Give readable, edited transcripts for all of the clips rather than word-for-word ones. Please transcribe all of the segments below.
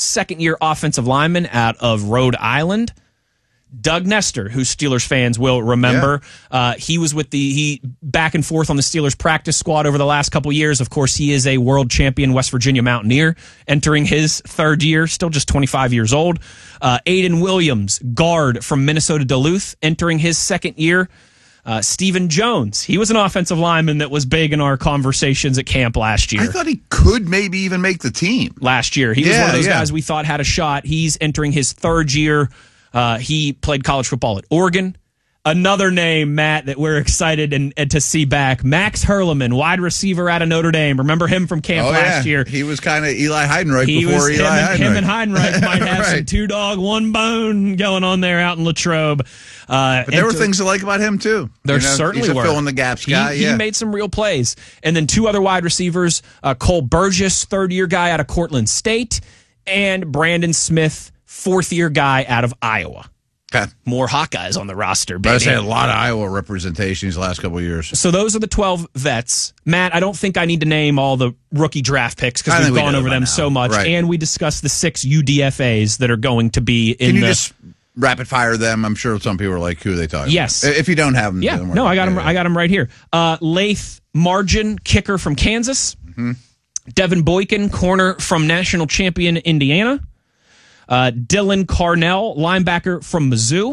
second-year offensive lineman out of Rhode Island. Doug Nestor, who Steelers fans will remember. He was with he back and forth on the Steelers practice squad over the last couple years. Of course, he is a world champion West Virginia Mountaineer, entering his third year, still just 25 years old. Aiden Williams, guard from Minnesota Duluth, entering his second year. Stephen Jones, he was an offensive lineman that was big in our conversations at camp last year. I thought he could maybe even make the team. Last year. He was one of those guys we thought had a shot. He's entering his third year. He played college football at Oregon. Another name, Matt, that we're excited and to see back, Max Hurleman, wide receiver out of Notre Dame. Remember him from camp last year? He was kind of Eli Heidenreich before Eli Heidenreich. Him and Heidenreich might have some two dog, one bone going on there out in Latrobe. But there were things to like about him, too. There certainly were. He's a fill-in-the-gaps guy. He made some real plays. And then two other wide receivers, Cole Burgess, third-year guy out of Cortland State, and Brandon Smith, fourth-year guy out of Iowa. Okay. More Hawkeyes on the roster, baby. I say a lot of Iowa representation these last couple of years. So those are the 12 vets. Matt, I don't think I need to name all the rookie draft picks because we've gone over them so much. Right. And we discussed the 6 UDFAs that are going to be in Can you just rapid fire them? I'm sure some people are like, who are they talking Yes. about? If you don't have them. Yeah. No, I got them. I got them right here. Lath Margin, kicker from Kansas. Mm-hmm. Devin Boykin, corner from national champion Indiana. Dylan Carnell, linebacker from Mizzou.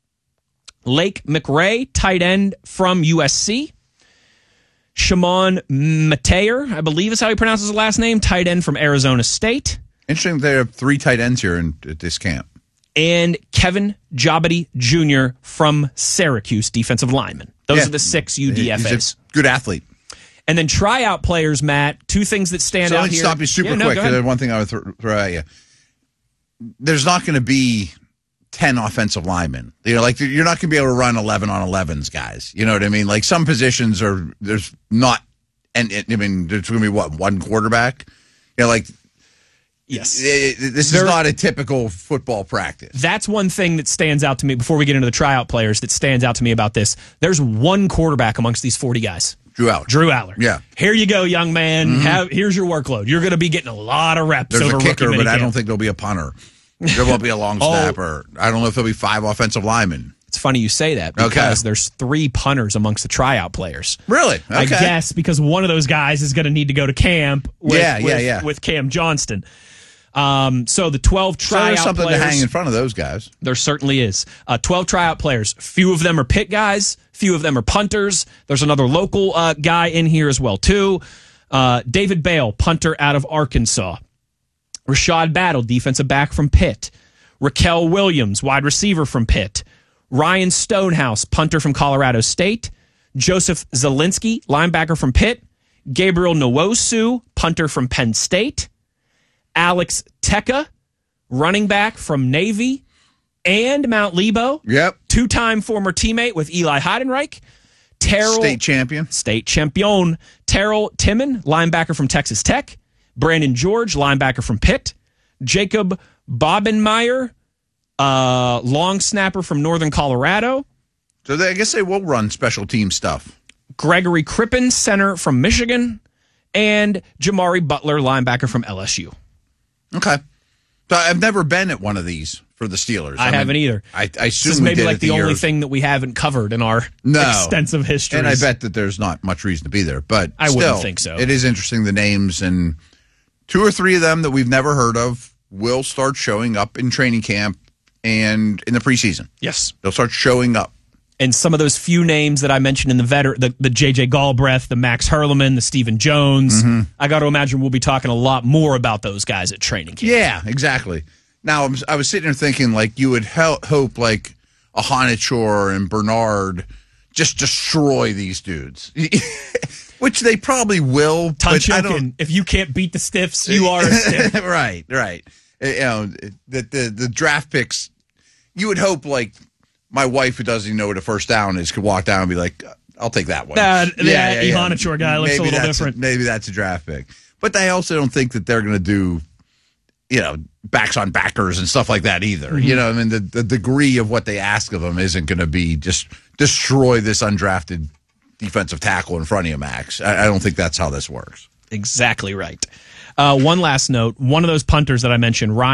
Lake McRae, tight end from USC. Shimon Mateer, I believe is how he pronounces his last name, tight end from Arizona State. Interesting they have 3 tight ends here at this camp. And Kevin Jabody Jr. from Syracuse, defensive lineman. Those are the 6 UDFAs. He's a good athlete. And then tryout players, Matt, 2 things that stand out here. Let me stop you super quick, because there's one thing I would throw at you. There's not going to be 10 offensive linemen. You're not going to be able to run 11 on 11s, guys. You know what I mean? Like some positions there's not, and I mean, there's going to be one quarterback? Yes. This is not a typical football practice. That's one thing that stands out to me before we get into the tryout players that stands out to me about this. There's one quarterback amongst these 40 guys. Drew Aller. Yeah. Here you go, young man. Mm-hmm. Here's your workload. You're going to be getting a lot of reps There's over a kicker, rookie but minicamp. I don't think there'll be a punter. There won't be a long snapper. I don't know if there'll be 5 offensive linemen. It's funny you say that because there's 3 punters amongst the tryout players. Really? Okay. I guess because one of those guys is going to need to go to camp with Cam Johnston. So the 12 tryout there's something players, to hang in front of those guys. There certainly is. 12 tryout players. Few of them are pit guys. Few of them are punters. There's another local guy in here as well, too. David Bale, punter out of Arkansas. Rashad Battle, defensive back from Pitt. Raquel Williams, wide receiver from Pitt. Ryan Stonehouse, punter from Colorado State. Joseph Zielinski, linebacker from Pitt. Gabriel Nwosu, punter from Penn State. Alex Teka, running back from Navy and Mount Lebo. Yep. 2-time former teammate with Eli Heidenreich. State champion. Terrell Timmon, linebacker from Texas Tech. Brandon George, linebacker from Pitt. Jacob Bobenmeyer, long snapper from Northern Colorado. So I guess they will run special team stuff. Gregory Crippen, center from Michigan. And Jamari Butler, linebacker from LSU. Okay. So I've never been at one of these for the Steelers. I haven't either. I assume this is maybe like the only thing that we haven't covered in our extensive history. And I bet that there's not much reason to be there. But I wouldn't think so. It is interesting, the names, and 2 or 3 of them that we've never heard of will start showing up in training camp and in the preseason. Yes. They'll start showing up. And some of those few names that I mentioned in the J.J. Galbraith, the Max Hurleman, the Stephen Jones, I got to imagine we'll be talking a lot more about those guys at training camp. Yeah, exactly. Now, I was sitting there thinking, like, you would hope, like, a Honichor and Bernard just destroy these dudes. Which they probably will. Tunchilkin, if you can't beat the stiffs, you are a stiff. Right. You know, the draft picks, you would hope, like, my wife, who doesn't even know what a first down is, could walk down and be like, I'll take that one. Honichor guy looks a little different. Maybe that's a draft pick. But I also don't think that they're going to do, backs on backers and stuff like that either. Mm-hmm. I mean, the degree of what they ask of them isn't going to be just destroy this undrafted defensive tackle in front of you, Max. I don't think that's how this works. Exactly right. One last note. One of those punters that I mentioned, Ryan